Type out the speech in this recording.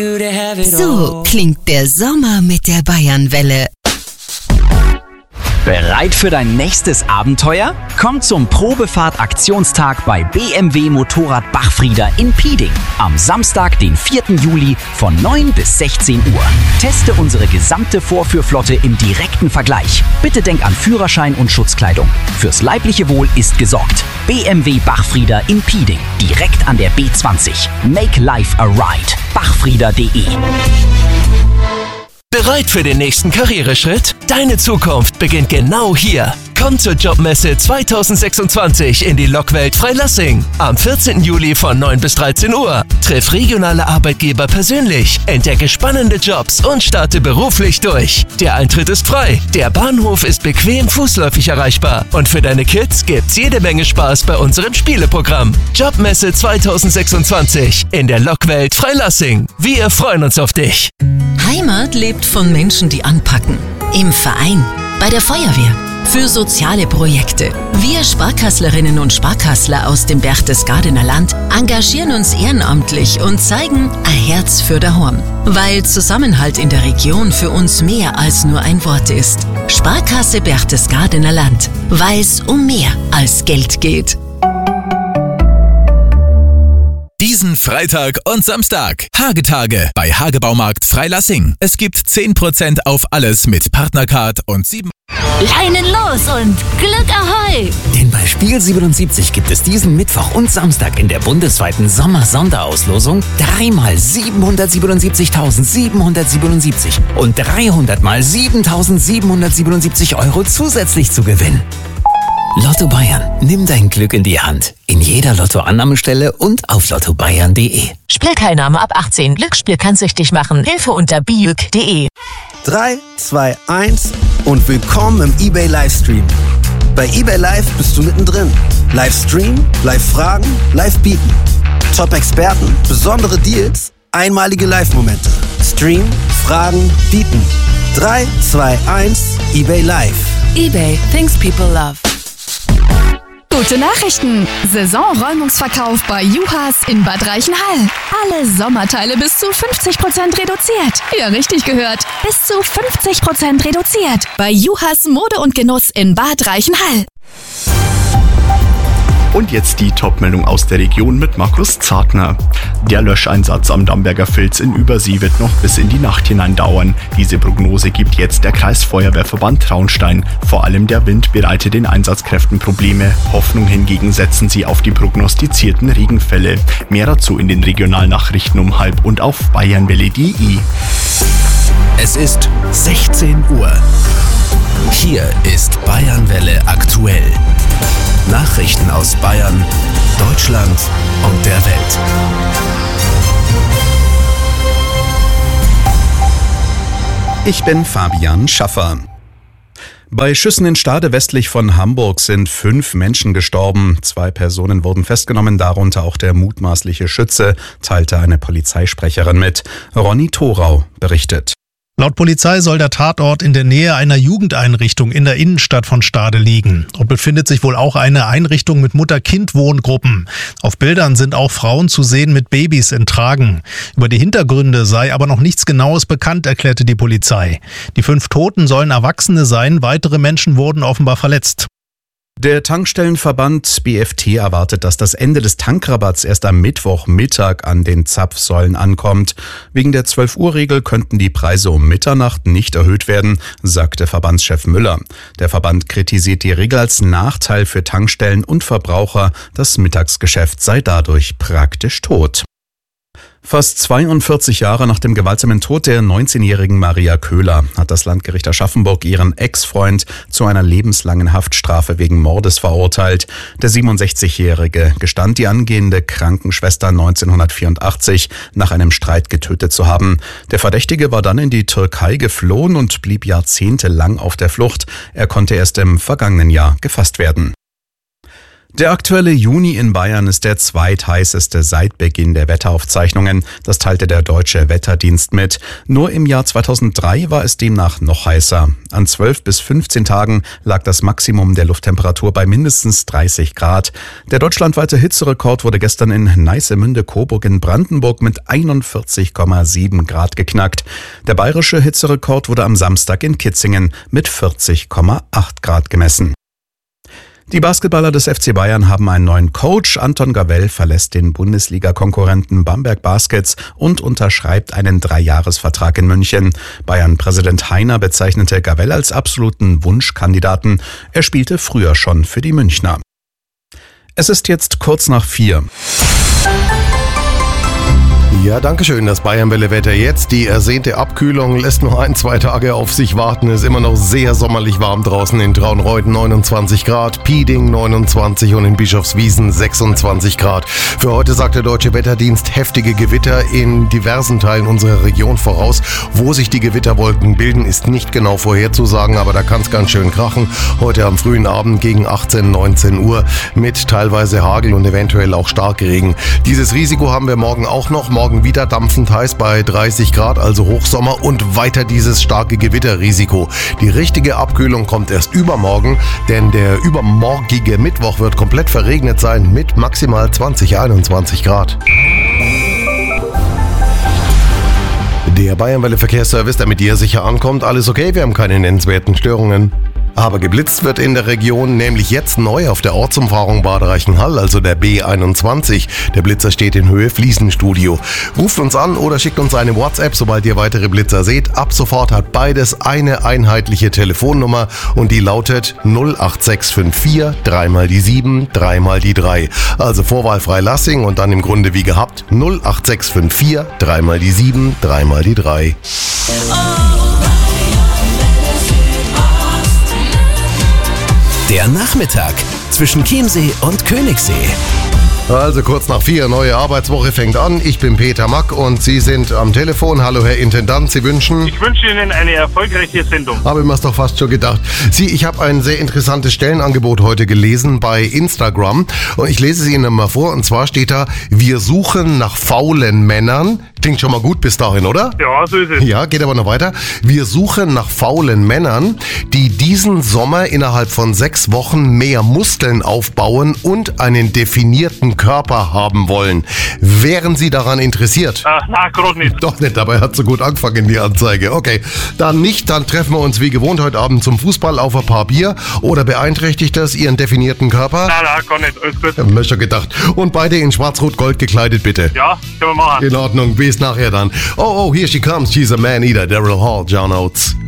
So klingt der Sommer mit der Bayernwelle. Bereit für dein nächstes Abenteuer? Komm zum Probefahrt-Aktionstag bei BMW Motorrad Bachfrieder in Pieding am Samstag, den 4. Juli von 9 bis 16 Uhr. Teste unsere gesamte Vorführflotte im direkten Vergleich. Bitte denk an Führerschein und Schutzkleidung. Fürs leibliche Wohl ist gesorgt. BMW Bachfrieder in Pieding, direkt an der B20. Make life a ride. Bachfrieder.de. Bereit für den nächsten Karriereschritt? Deine Zukunft beginnt genau hier. Komm zur Jobmesse 2026 in die Lokwelt Freilassing. Am 14. Juli von 9 bis 13 Uhr. Triff regionale Arbeitgeber persönlich, entdecke spannende Jobs und starte beruflich durch. Der Eintritt ist frei, der Bahnhof ist bequem fußläufig erreichbar und für deine Kids gibt's jede Menge Spaß bei unserem Spieleprogramm. Jobmesse 2026 in der Lokwelt Freilassing. Wir freuen uns auf dich. Heimat lebt von Menschen, die anpacken. Im Verein, bei der Feuerwehr, für soziale Projekte. Wir Sparkasslerinnen und Sparkassler aus dem Berchtesgadener Land engagieren uns ehrenamtlich und zeigen ein Herz für daheim. Weil Zusammenhalt in der Region für uns mehr als nur ein Wort ist. Sparkasse Berchtesgadener Land, weil es um mehr als Geld geht. Diesen Freitag und Samstag. Hagetage bei Hagebaumarkt Freilassing. Es gibt 10% auf alles mit Partnercard und 7... Leinen los und Glück Ahoi! Denn bei Spiel 77 gibt es diesen Mittwoch und Samstag in der bundesweiten Sommer-Sonderauslosung 3x 777.777 und 300x 7.777 Euro zusätzlich zu gewinnen. Lotto Bayern, nimm dein Glück in die Hand. In jeder Lottoannahmestelle und auf lottobayern.de. Spielteilnahme ab 18. Glücksspiel kann süchtig machen. Hilfe unter biüg.de. 3, 2, 1 und willkommen im eBay Livestream. Bei eBay Live bist du mittendrin. Livestream, Live-Fragen, Live-Bieten. Top-Experten, besondere Deals, einmalige Live-Momente. Stream, Fragen, Bieten. 3, 2, 1, eBay Live. eBay, things people love. Gute Nachrichten! Saisonräumungsverkauf bei Juhas in Bad Reichenhall. Alle Sommerteile bis zu 50% reduziert. Ja, richtig gehört. Bis zu 50% reduziert. Bei Juhas Mode und Genuss in Bad Reichenhall. Und jetzt die Top-Meldung aus der Region mit Markus Zartner. Der Löscheinsatz am Damberger Filz in Übersee wird noch bis in die Nacht hinein dauern. Diese Prognose gibt jetzt der Kreisfeuerwehrverband Traunstein. Vor allem der Wind bereitet den Einsatzkräften Probleme. Hoffnung hingegen setzen sie auf die prognostizierten Regenfälle. Mehr dazu in den Regionalnachrichten um 12:30 und auf bayernwelle.de. Es ist 16 Uhr. Hier ist Bayernwelle aktuell. Nachrichten aus Bayern, Deutschland und der Welt. Ich bin Fabian Schaffer. Bei Schüssen in Stade westlich von Hamburg sind 5 Menschen gestorben. 2 Personen wurden festgenommen, darunter auch der mutmaßliche Schütze, teilte eine Polizeisprecherin mit. Ronny Thorau berichtet. Laut Polizei soll der Tatort in der Nähe einer Jugendeinrichtung in der Innenstadt von Stade liegen. Dort befindet sich wohl auch eine Einrichtung mit Mutter-Kind-Wohngruppen. Auf Bildern sind auch Frauen zu sehen mit Babys in Tragen. Über die Hintergründe sei aber noch nichts Genaues bekannt, erklärte die Polizei. Die 5 Toten sollen Erwachsene sein, weitere Menschen wurden offenbar verletzt. Der Tankstellenverband BFT erwartet, dass das Ende des Tankrabatts erst am Mittwochmittag an den Zapfsäulen ankommt. Wegen der 12-Uhr-Regel könnten die Preise um Mitternacht nicht erhöht werden, sagte Verbandschef Müller. Der Verband kritisiert die Regel als Nachteil für Tankstellen und Verbraucher. Das Mittagsgeschäft sei dadurch praktisch tot. Fast 42 Jahre nach dem gewaltsamen Tod der 19-jährigen Maria Köhler hat das Landgericht Aschaffenburg ihren Ex-Freund zu einer lebenslangen Haftstrafe wegen Mordes verurteilt. Der 67-Jährige gestand, die angehende Krankenschwester 1984 nach einem Streit getötet zu haben. Der Verdächtige war dann in die Türkei geflohen und blieb jahrzehntelang auf der Flucht. Er konnte erst im vergangenen Jahr gefasst werden. Der aktuelle Juni in Bayern ist der zweitheißeste seit Beginn der Wetteraufzeichnungen. Das teilte der Deutsche Wetterdienst mit. Nur im Jahr 2003 war es demnach noch heißer. An 12 bis 15 Tagen lag das Maximum der Lufttemperatur bei mindestens 30 Grad. Der deutschlandweite Hitzerekord wurde gestern in Neissemünde-Coburg in Brandenburg mit 41,7 Grad geknackt. Der bayerische Hitzerekord wurde am Samstag in Kitzingen mit 40,8 Grad gemessen. Die Basketballer des FC Bayern haben einen neuen Coach. Anton Gavell verlässt den Bundesliga-Konkurrenten Bamberg Baskets und unterschreibt einen 3-Jahres-Vertrag in München. Bayern-Präsident Heiner bezeichnete Gavell als absoluten Wunschkandidaten. Er spielte früher schon für die Münchner. Es ist jetzt kurz nach 4. Ja, danke schön. Das Bayern-Welle-Wetter jetzt. Die ersehnte Abkühlung lässt nur 1-2 Tage auf sich warten. Ist immer noch sehr sommerlich warm draußen. In Traunreut 29 Grad, Pieding 29 und in Bischofswiesen 26 Grad. Für heute sagt der Deutsche Wetterdienst heftige Gewitter in diversen Teilen unserer Region voraus. Wo sich die Gewitterwolken bilden, ist nicht genau vorherzusagen, aber da kann es ganz schön krachen. Heute am frühen Abend gegen 18, 19 Uhr mit teilweise Hagel und eventuell auch Starkregen. Dieses Risiko haben wir morgen auch noch. Morgen wieder dampfend heiß bei 30 Grad, also Hochsommer und weiter dieses starke Gewitterrisiko. Die richtige Abkühlung kommt erst übermorgen, denn der übermorgige Mittwoch wird komplett verregnet sein mit maximal 20, 21 Grad. Der Bayern-Welle Verkehrsservice, damit ihr sicher ankommt. Alles okay, wir haben keine nennenswerten Störungen. Aber geblitzt wird in der Region, nämlich jetzt neu auf der Ortsumfahrung Bad Reichenhall, also der B21. Der Blitzer steht in Höhe Fliesenstudio. Ruft uns an oder schickt uns eine WhatsApp, sobald ihr weitere Blitzer seht. Ab sofort hat beides eine einheitliche Telefonnummer und die lautet 08654 3x7 3x3. Also Vorwahl Freilassing und dann im Grunde wie gehabt 08654 3x7 3x3. Der Nachmittag zwischen Chiemsee und Königssee. Also kurz nach 4, neue Arbeitswoche fängt an. Ich bin Peter Mack und Sie sind am Telefon. Hallo Herr Intendant, Sie wünschen? Ich wünsche Ihnen eine erfolgreiche Sendung. Habe ich mir's doch fast schon gedacht. Ich habe ein sehr interessantes Stellenangebot heute gelesen bei Instagram und ich lese es Ihnen mal vor. Und zwar steht da, wir suchen nach faulen Männern. Klingt schon mal gut bis dahin, oder? Ja, so ist es. Ja, geht aber noch weiter. Wir suchen nach faulen Männern, die diesen Sommer innerhalb von 6 Wochen mehr Muskeln aufbauen und einen definierten Körper haben wollen. Wären Sie daran interessiert? Na, gerade nicht. Doch nicht, dabei hat so gut angefangen in die Anzeige. Okay, dann nicht, dann treffen wir uns wie gewohnt heute Abend zum Fußball auf ein paar Bier. Oder beeinträchtigt das Ihren definierten Körper? Na, gar nicht, alles gut. Hab ich mir schon gedacht. Und beide in schwarz-rot-gold gekleidet, bitte. Ja, können wir machen. In Ordnung, bis nachher dann. Oh, here she comes, she's a man-eater, Daryl Hall, John Oates.